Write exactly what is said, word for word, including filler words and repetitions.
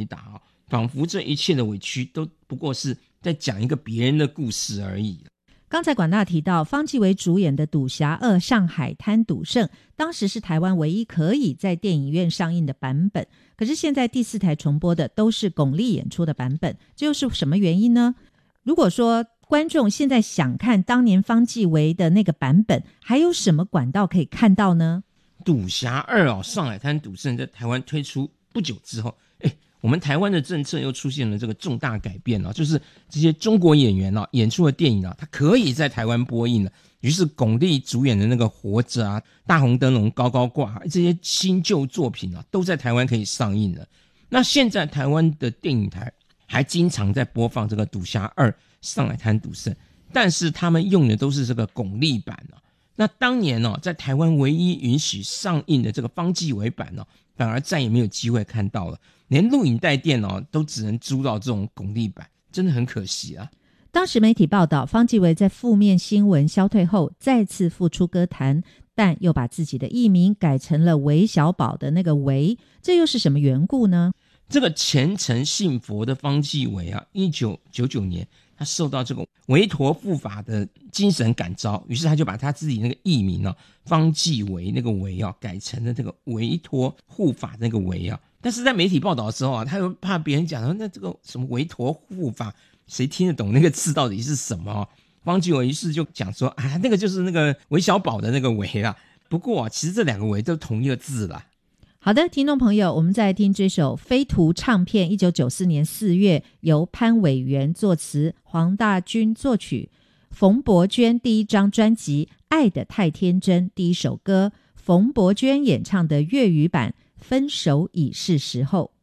回答啊，仿佛这一切的委屈都不过是在讲一个别人的故事而已。 刚才管大提到方季惟主演的《赌侠二上海滩赌圣》，当时是台湾唯一可以在电影院上映的版本，可是现在第四台重播的都是巩俐演出的版本，这又是什么原因呢？如果说观众现在想看当年方季惟的那个版本，还有什么管道可以看到呢？ 赌侠二哦，上海滩赌圣在台湾推出不久之后，哎，我们台湾的政策又出现了这个重大改变哦，就是这些中国演员哦演出的电影啊，它可以在台湾播映了。于是巩俐主演的那个《活着》啊，《大红灯笼高高挂》这些新旧作品啊，都在台湾可以上映了。那现在台湾的电影台还经常在播放这个《赌侠二上海滩赌圣》，但是他们用的都是这个巩俐版啊。那当年哦，在台湾唯一允许上映的这个方季惟版哦，反而再也没有机会看到了，连录影带店哦都只能租到这种巩俐版，真的很可惜啊。 当时媒体报道，方季惟在负面新闻消退后再次复出歌坛，但又把自己的艺名改成了韦小宝的那个韦，这又是什么缘故呢？ 这个虔诚信佛的方季惟啊，一九九九年他受到这个韦陀护法的精神感召，于是他就把他自己那个艺名啊，方季惟那个惟啊，改成了这个韦陀护法那个韦啊。但是在媒体报道的时候啊，他又怕别人讲说那这个什么韦陀护法，谁听得懂那个字到底是什么啊？方季惟于是就讲说啊，那个就是那个韦小宝的那个韦啦。不过啊，其实这两个韦都同一个字啦。 好的，听众朋友，我们再来听这首飞图唱片一九九四年四月由潘伟源作词，黄大军作曲，冯博娟第一张专辑《爱得太天真》第一首歌，冯博娟演唱的粤语版《分手已是时候》。